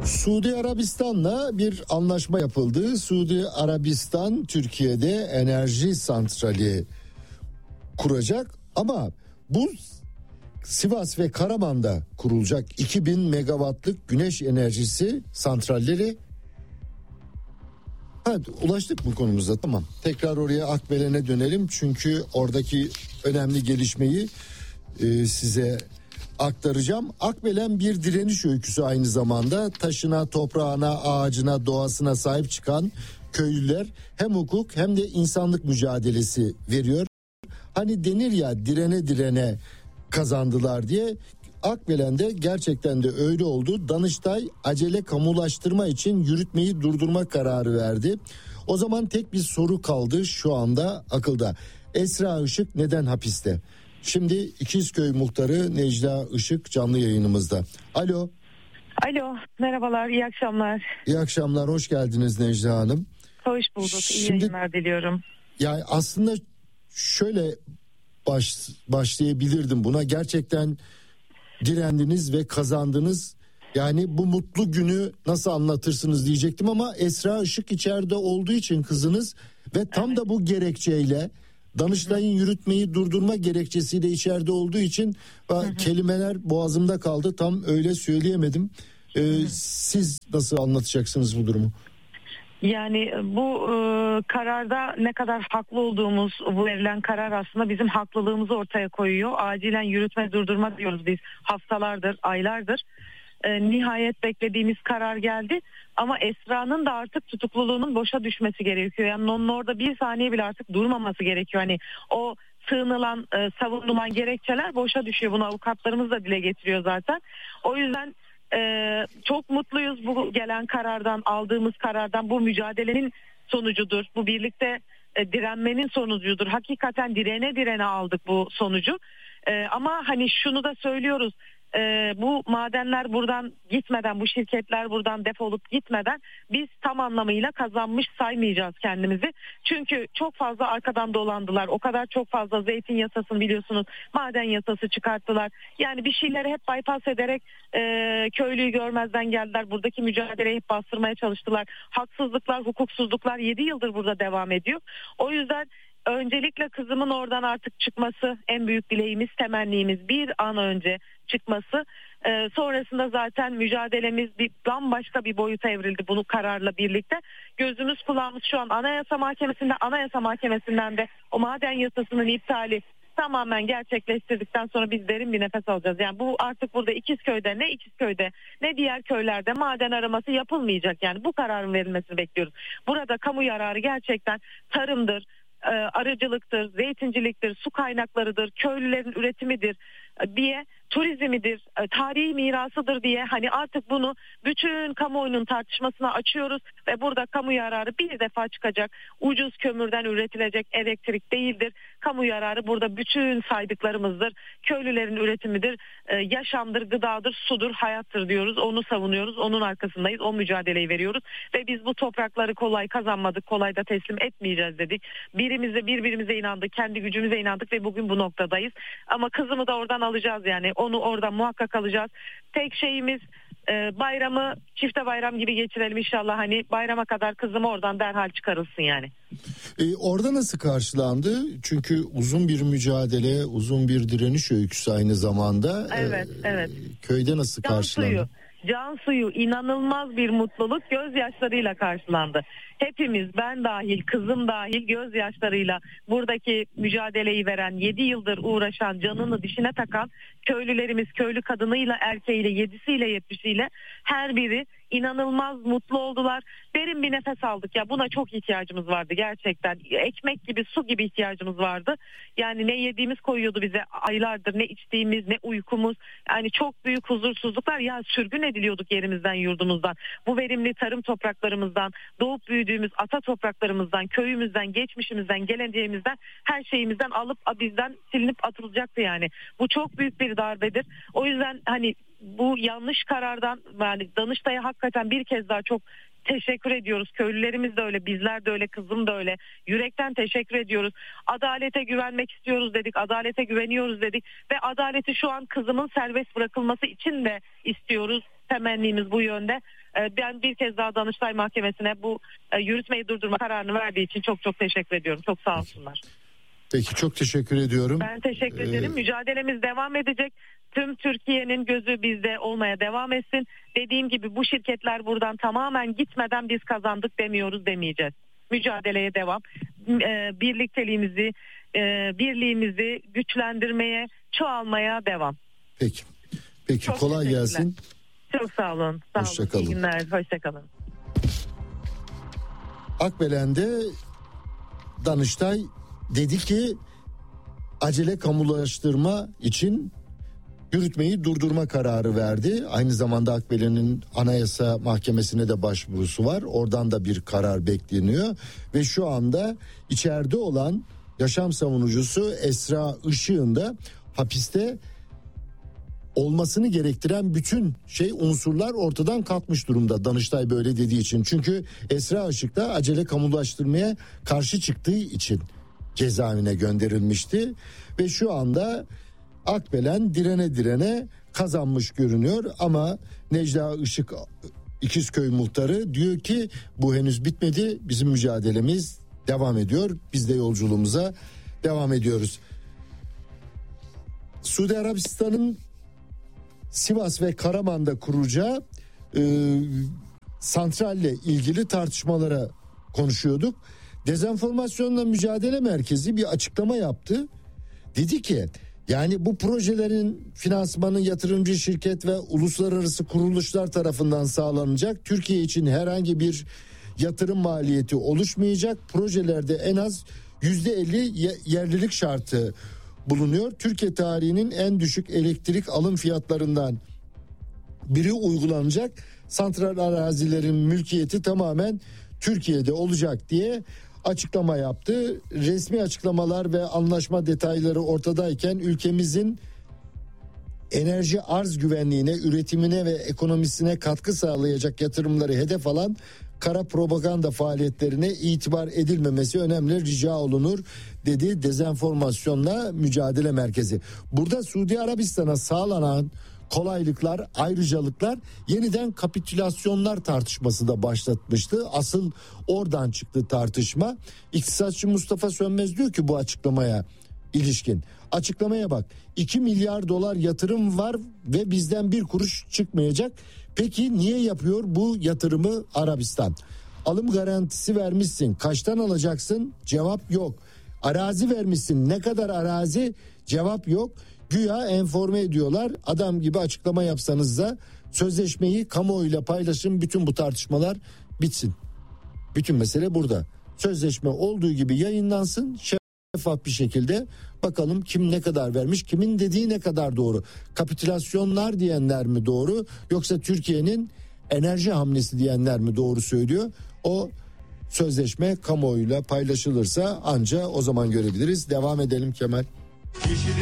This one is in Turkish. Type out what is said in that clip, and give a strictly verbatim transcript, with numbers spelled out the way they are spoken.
Suudi Arabistan'la bir anlaşma yapıldı. Suudi Arabistan Türkiye'de enerji santrali kuracak ama bu Sivas ve Karaman'da kurulacak iki bin megawattlık güneş enerjisi santralleri. Evet, ulaştık bu konumuza, tamam. Tekrar oraya Akbelen'e dönelim çünkü oradaki önemli gelişmeyi e, size aktaracağım. Akbelen bir direniş öyküsü aynı zamanda. Taşına, toprağına, ağacına, doğasına sahip çıkan köylüler hem hukuk hem de insanlık mücadelesi veriyor. Hani denir ya, direne direne kazandılar diye. Akbelen'de gerçekten de öyle oldu. Danıştay acele kamulaştırma için yürütmeyi durdurma kararı verdi. O zaman tek bir soru kaldı şu anda akılda. Esra Işık neden hapiste? Şimdi İkizköy Muhtarı Necla Işık canlı yayınımızda. Alo. Alo, merhabalar, iyi akşamlar. İyi akşamlar, hoş geldiniz Necla Hanım. Hoş bulduk, iyi Şimdi, yayınlar diliyorum. Yani aslında şöyle baş, başlayabilirdim buna. Gerçekten direndiniz ve kazandınız. Yani bu mutlu günü nasıl anlatırsınız diyecektim ama Esra Işık içeride olduğu için kızınız ve tam evet. da bu gerekçeyle, Danıştay'ın yürütmeyi durdurma gerekçesiyle içeride olduğu için hı hı. kelimeler boğazımda kaldı, tam öyle söyleyemedim. Ee, siz nasıl anlatacaksınız bu durumu? Yani bu e, kararda ne kadar haklı olduğumuz, bu verilen karar aslında bizim haklılığımızı ortaya koyuyor. Acilen yürütme durdurma diyoruz biz haftalardır, aylardır. E, nihayet beklediğimiz karar geldi ama Esra'nın da artık tutukluluğunun boşa düşmesi gerekiyor. Yani onun orada bir saniye bile artık durmaması gerekiyor. Hani o sığınılan, e, savunulan gerekçeler boşa düşüyor. Bunu avukatlarımız da dile getiriyor zaten. O yüzden Ee, çok mutluyuz bu gelen karardan, aldığımız karardan. Bu mücadelenin sonucudur. Bu birlikte e, direnmenin sonucudur. Hakikaten direne direne aldık bu sonucu. Ee, ama hani şunu da söylüyoruz. Ee, bu madenler buradan gitmeden, bu şirketler buradan defolup gitmeden biz tam anlamıyla kazanmış saymayacağız kendimizi. Çünkü çok fazla arkadan dolandılar. O kadar çok fazla zeytin yasasını biliyorsunuz, maden yasası çıkarttılar. Yani bir şeyleri hep bypass ederek e, köylüyü görmezden geldiler. Buradaki mücadeleyi hep bastırmaya çalıştılar. Haksızlıklar, hukuksuzluklar yedi yıldır burada devam ediyor. O yüzden öncelikle kızımın oradan artık çıkması en büyük dileğimiz, temennimiz, bir an önce çıkması. Ee, sonrasında zaten mücadelemiz bir bambaşka bir boyuta evrildi bunu kararla birlikte. Gözümüz kulağımız şu an Anayasa Mahkemesi'nde, Anayasa Mahkemesi'nden de o maden yasasının iptali tamamen gerçekleştirdikten sonra biz derin bir nefes alacağız. Yani bu artık burada İkizköy'de, ne İkizköy'de ne diğer köylerde maden araması yapılmayacak. Yani bu kararın verilmesini bekliyoruz. Burada kamu yararı gerçekten tarımdır, arıcılıktır, zeytinciliktir, su kaynaklarıdır, köylülerin üretimidir diye, turizmidir, tarihi mirasıdır diye hani artık bunu bütün kamuoyunun tartışmasına açıyoruz ve burada kamu yararı bir defa çıkacak. Ucuz kömürden üretilecek elektrik değildir. Kamu yararı burada bütün saydıklarımızdır. Köylülerin üretimidir, yaşamdır, gıdadır, sudur, hayattır diyoruz. Onu savunuyoruz, onun arkasındayız, o mücadeleyi veriyoruz ve biz bu toprakları kolay kazanmadık, kolay da teslim etmeyeceğiz dedik. Birimize birbirimize inandık, kendi gücümüze inandık ve bugün bu noktadayız. Ama kızımı da oradan alacağız, yani onu orada muhakkak alacağız. Tek şeyimiz e, bayramı çifte bayram gibi geçirelim inşallah, hani bayrama kadar kızım oradan derhal çıkarılsın yani. E, orada nasıl karşılandı? Çünkü uzun bir mücadele, uzun bir direniş öyküsü aynı zamanda. Evet, e, evet. Köyde nasıl Can karşılandı? Suyu, can suyu, inanılmaz bir mutluluk, gözyaşlarıyla karşılandı. Hepimiz, ben dahil, kızım dahil gözyaşlarıyla buradaki mücadeleyi veren, yedi yıldır uğraşan, canını dişine takan köylülerimiz, köylü kadınıyla, erkeğiyle, yedisiyle, yetmişiyle her biri inanılmaz mutlu oldular. Derin bir nefes aldık. Ya buna çok ihtiyacımız vardı gerçekten. Ekmek gibi, su gibi ihtiyacımız vardı. Yani ne yediğimiz koyuyordu bize aylardır, ne içtiğimiz, ne uykumuz. Yani çok büyük huzursuzluklar. Ya sürgün ediliyorduk yerimizden, yurdumuzdan. Bu verimli tarım topraklarımızdan, doğup büyüdüğümüz ata topraklarımızdan, köyümüzden, geçmişimizden, geleceğimizden, her şeyimizden alıp bizden silinip atılacaktı yani. Bu çok büyük bir darbedir. O yüzden hani bu yanlış karardan, yani Danıştay'a hakikaten bir kez daha çok teşekkür ediyoruz. Köylülerimiz de öyle, bizler de öyle, kızım da öyle. Yürekten teşekkür ediyoruz. Adalete güvenmek istiyoruz dedik, adalete güveniyoruz dedik ve adaleti şu an kızımın serbest bırakılması için de istiyoruz. temennimiz bu yönde. Ben bir kez daha Danıştay Mahkemesi'ne bu yürütmeyi durdurma kararını verdiği için çok çok teşekkür ediyorum. Çok sağ olsunlar. Peki, çok teşekkür ediyorum. Ben teşekkür ee... ederim. Mücadelemiz devam edecek. Tüm Türkiye'nin gözü bizde olmaya devam etsin. Dediğim gibi bu şirketler buradan tamamen gitmeden biz kazandık demiyoruz, demeyeceğiz. Mücadeleye devam. Ee, birlikteliğimizi, e, birliğimizi güçlendirmeye, çoğalmaya devam. Peki. Peki, çok kolay gelsin. Çok sağ olun. Sağ Hoşça olun. kalın. İyi günler. Hoşça kalın. Akbelen'de Danıştay dedi ki acele kamulaştırma için yürütmeyi durdurma kararı verdi. Aynı zamanda Akbelen'in Anayasa Mahkemesi'ne de başvurusu var. Oradan da bir karar bekleniyor ve şu anda içeride olan yaşam savunucusu Esra Işık'ın da hapiste olmasını gerektiren bütün şey unsurlar ortadan kalkmış durumda, Danıştay böyle dediği için. Çünkü Esra Işık da acele kamulaştırmaya karşı çıktığı için cezaevine gönderilmişti ve şu anda Akbelen direne direne kazanmış görünüyor ama Necla Işık, İkizköy muhtarı, diyor ki bu henüz bitmedi, bizim mücadelemiz devam ediyor, biz de yolculuğumuza devam ediyoruz. Suudi Arabistan'ın Sivas ve Karaman'da kuracağı e, santralle ilgili tartışmalara konuşuyorduk. Dezenformasyonla Mücadele Merkezi bir açıklama yaptı. Dedi ki yani bu projelerin finansmanı yatırımcı şirket ve uluslararası kuruluşlar tarafından sağlanacak. Türkiye için herhangi bir yatırım maliyeti oluşmayacak. Projelerde en az yüzde elli yerlilik şartı bulunuyor. Türkiye tarihinin en düşük elektrik alım fiyatlarından biri uygulanacak. Santral arazilerin mülkiyeti tamamen Türkiye'de olacak diye açıklama yaptı. Resmi açıklamalar ve anlaşma detayları ortadayken ülkemizin enerji arz güvenliğine, üretimine ve ekonomisine katkı sağlayacak yatırımları hedef alan kara propaganda faaliyetlerine itibar edilmemesi önemli rica olunur dedi Dezenformasyonla Mücadele Merkezi. Burada Suudi Arabistan'a sağlanan kolaylıklar, ayrıcalıklar yeniden kapitülasyonlar tartışması da başlatmıştı. Asıl oradan çıktı tartışma. İktisatçı Mustafa Sönmez diyor ki bu açıklamaya ilişkin. Açıklamaya bak. iki milyar dolar yatırım var ve bizden bir kuruş çıkmayacak. Peki niye yapıyor bu yatırımı Arabistan? Alım garantisi vermişsin. Kaçtan alacaksın? Cevap yok. Arazi vermişsin. Ne kadar arazi? Cevap yok. Güya enforme ediyorlar. Adam gibi açıklama yapsanız da sözleşmeyi kamuoyuyla paylaşın. Bütün bu tartışmalar bitsin. Bütün mesele burada. Sözleşme olduğu gibi yayınlansın. Şeffaf bir şekilde bakalım kim ne kadar vermiş, kimin dediği ne kadar doğru. Kapitülasyonlar diyenler mi doğru, yoksa Türkiye'nin enerji hamlesi diyenler mi doğru söylüyor? O sözleşme kamuoyuyla paylaşılırsa anca o zaman görebiliriz. Devam edelim Kemal.